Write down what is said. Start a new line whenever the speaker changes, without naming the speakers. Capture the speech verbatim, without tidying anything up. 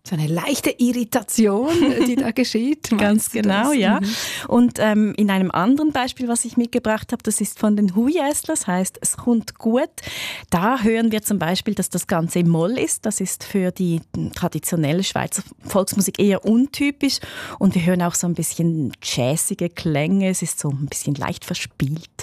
So eine leichte Irritation, die da geschieht.
Ganz genau, ja.
Mhm.
Und ähm, in einem anderen Beispiel, was ich mitgebracht habe, das ist von den Huiäslers, heißt «Es kommt gut». Da hören wir zum Beispiel, dass das Ganze im Moll ist. Das ist für die traditionelle Schweizer Volksmusik eher untypisch. Und wir hören auch so ein bisschen jazzige Klänge. Es ist so ein bisschen leicht verspielt.